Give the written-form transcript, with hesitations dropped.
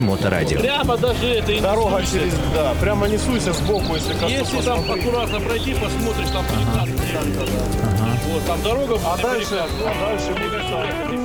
Моторадио. Прямо даже это и не Дорога суйся. через, да, прямо не суйся сбоку, если коснуться. Если там аккуратно пройти, посмотришь, там перекат. Вот, там дорога. А дальше, мне кажется,